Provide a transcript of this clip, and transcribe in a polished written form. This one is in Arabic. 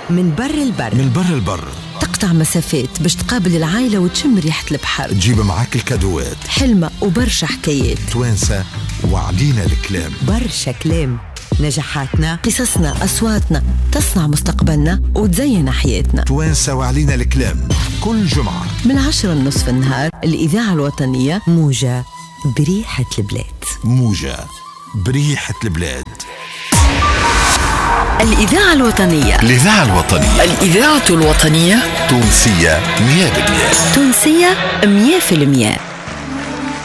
من بر البر تقطع مسافات باش تقابل العائلة وتشم ريحة البحر، تجيب معاك الكادوات، حلمة وبرشا حكايات، توانسة وعلينا الكلام، برشا كلام، نجاحاتنا، قصصنا، أصواتنا تصنع مستقبلنا وتزين حياتنا. توانسة وعلينا الكلام كل جمعة من 10:30 النهار الإذاعة الوطنية موجة بريحة البلاد. موجة بريحة البلاد. الإذاعة الوطنية. الإذاعة الوطنية تونسية 100%. تونسية 100%.